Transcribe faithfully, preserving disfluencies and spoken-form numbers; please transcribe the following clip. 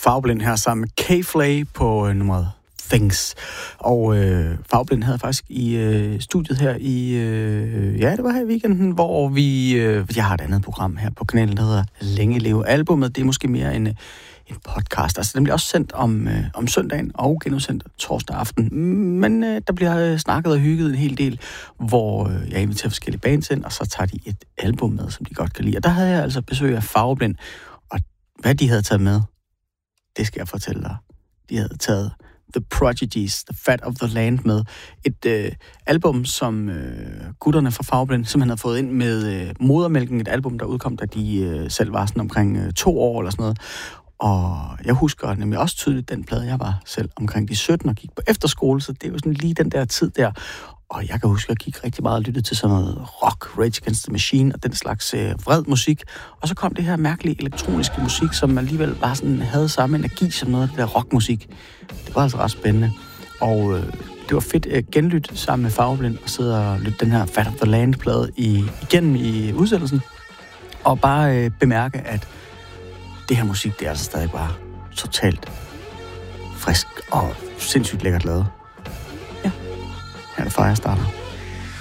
Farveblind her sammen med K-Flay på øh, nummeret Things. Og øh, Farveblind havde faktisk i øh, studiet her i, øh, ja, det var her i weekenden, hvor vi, øh, jeg har et andet program her på kanalen, der hedder Længe Leve Albumet. Det er måske mere en, en podcast. Altså, den bliver også sendt om, øh, om søndagen og genudsendt torsdag aften. Men øh, der bliver øh, snakket og hygget en hel del, hvor øh, jeg inviterer forskellige bands ind, og så tager de et album med, som de godt kan lide. Og der havde jeg altså besøg af Farveblind, og hvad de havde taget med, det skal jeg fortælle dig. De havde taget The Prodigies, The Fat of the Land med. Et øh, album, som øh, gutterne fra Farveblind simpelthen havde fået ind med øh, Modermælken. Et album, der udkom, da de øh, selv var sådan omkring øh, to år eller sådan noget. Og jeg husker nemlig også tydeligt den plade, jeg var selv omkring de sytten og gik på efterskole, så det var sådan lige den der tid der. Og jeg kan huske, at jeg gik rigtig meget og lyttede til sådan noget rock, Rage Against the Machine og den slags øh, vred musik. Og så kom det her mærkelige elektroniske musik, som alligevel bare sådan havde samme energi som noget af det der rockmusik. Det var altså ret spændende. Og øh, det var fedt at genlytte sammen med Farveblind og sidde og lytte den her Fat of the Land-plade i, igennem i udsendelsen. Og bare øh, bemærke, at det her musik, det er altså stadig bare totalt frisk og sindssygt lækkert lavet. Ja, her er det fra, jeg starter.